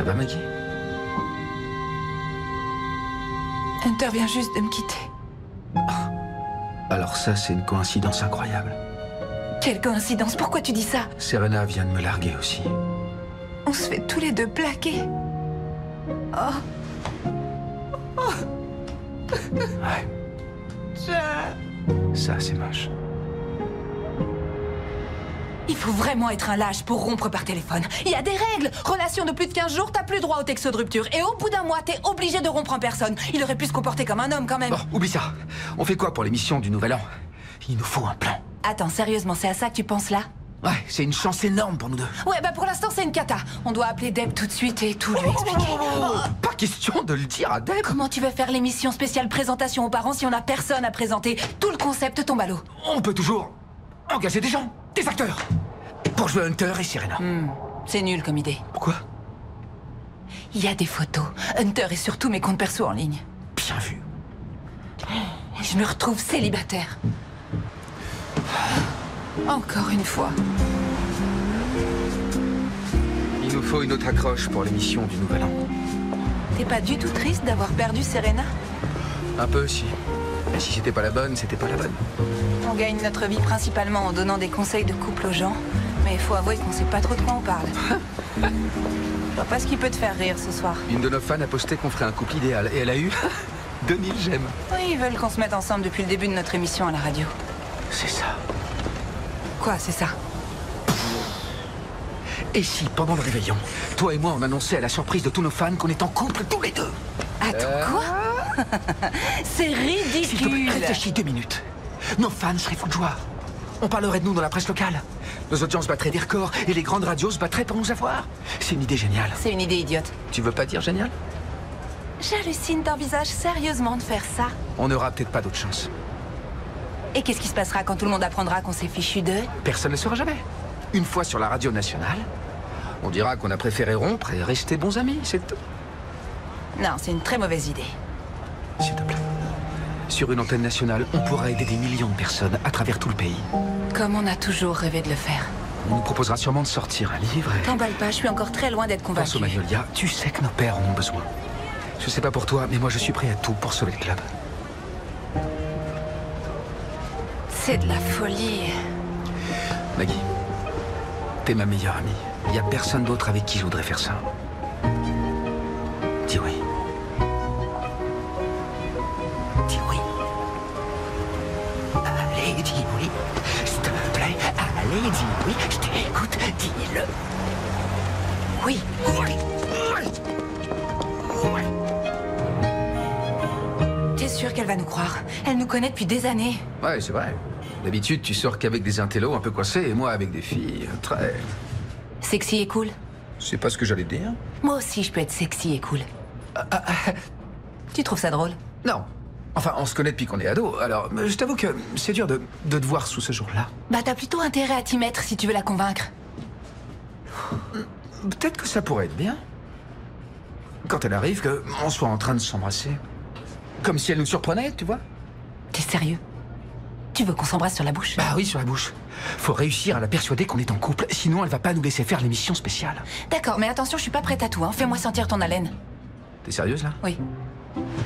va, Maggie? Hunter vient juste de me quitter. Alors ça, c'est une coïncidence incroyable. Quelle coïncidence, pourquoi tu dis ça? Serena vient de me larguer aussi. On se fait tous les deux plaquer. Oh. Ouais. Ça, c'est moche. Il faut vraiment être un lâche pour rompre par téléphone. Il y a des règles. Relation de plus de 15 jours, t'as plus droit au texto de rupture. Et au bout d'un mois, t'es obligé de rompre en personne. Il aurait pu se comporter comme un homme quand même. Bon, oublie ça. On fait quoi pour l'émission du Nouvel An? Il nous faut un plan. Attends, sérieusement, c'est à ça que tu penses là? Ouais, c'est une chance énorme pour nous deux. Ouais, bah pour l'instant, c'est une cata. On doit appeler Deb tout de suite et tout lui expliquer. Pas question de le dire à Deb. Comment tu veux faire l'émission spéciale présentation aux parents si on n'a personne à présenter? Tout le concept tombe à l'eau. On peut toujours engager des gens, des acteurs, pour jouer Hunter et Serena. C'est nul comme idée. Pourquoi? Il y a des photos. Hunter et surtout mes comptes perso en ligne. Bien vu. Et je me retrouve célibataire. Encore une fois. Il nous faut une autre accroche pour l'émission du Nouvel An. T'es pas du tout triste d'avoir perdu Serena? Un peu, si. Et si c'était pas la bonne, c'était pas la bonne. On gagne notre vie principalement en donnant des conseils de couple aux gens. Mais il faut avouer qu'on sait pas trop de quoi on parle. Je vois pas ce qui peut te faire rire ce soir. Une de nos fans a posté qu'on ferait un couple idéal. Et elle a eu 2000 j'aime. Oui, ils veulent qu'on se mette ensemble depuis le début de notre émission à la radio. C'est ça. Quoi, c'est ça? Et si, pendant le réveillon, toi et moi, on annonçait à la surprise de tous nos fans qu'on est en couple tous les deux? Attends, quoi? C'est S'il te plaît, ridicule. réfléchis 2 minutes. Nos fans seraient fous de joie. On parlerait de nous dans la presse locale. Nos audiences battraient des records et les grandes radios se battraient pour nous avoir. C'est une idée géniale. C'est une idée idiote. Tu veux pas dire génial? J'hallucine, t'envisages sérieusement de faire ça? On n'aura peut-être pas d'autre chance. Et qu'est-ce qui se passera quand tout le monde apprendra qu'on s'est fichu d'eux? Personne ne le saura jamais. Une fois sur la radio nationale, on dira qu'on a préféré rompre et rester bons amis, c'est tout. Non, c'est une très mauvaise idée. S'il te plaît. Sur une antenne nationale, on pourra aider des millions de personnes à travers tout le pays. Comme on a toujours rêvé de le faire. On nous proposera sûrement de sortir un livre et... T'emballe pas, je suis encore très loin d'être Pense au convaincue. Magnolia, tu sais que nos pères en ont besoin. Je sais pas pour toi, mais moi je suis prêt à tout pour sauver le club. C'est de la folie. Maggie, t'es ma meilleure amie. Il y a personne d'autre avec qui je voudrais faire ça. Dis oui. Dis oui. Allez, dis oui. S'il te plaît, allez, dis oui. Je t'écoute, dis-le. Oui. T'es sûr qu'elle va nous croire? Elle nous connaît depuis des années. Ouais, c'est vrai. D'habitude, tu sors qu'avec des intellos un peu coincés et moi avec des filles très... Sexy et cool. C'est pas ce que j'allais te dire. Moi aussi, je peux être sexy et cool. Tu trouves ça drôle? Non. Enfin, on se connaît depuis qu'on est ado, alors je t'avoue que c'est dur de te voir sous ce jour-là. Bah t'as plutôt intérêt à t'y mettre si tu veux la convaincre. Peut-être que ça pourrait être bien. Quand elle arrive, qu'on soit en train de s'embrasser. Comme si elle nous surprenait, tu vois. T'es sérieux? Tu veux qu'on s'embrasse sur la bouche? Bah oui, sur la bouche. Faut réussir à la persuader qu'on est en couple, sinon elle va pas nous laisser faire l'émission spéciale. D'accord, mais attention, je suis pas prête à tout, hein. Fais-moi sentir ton haleine. T'es sérieuse, là? Oui.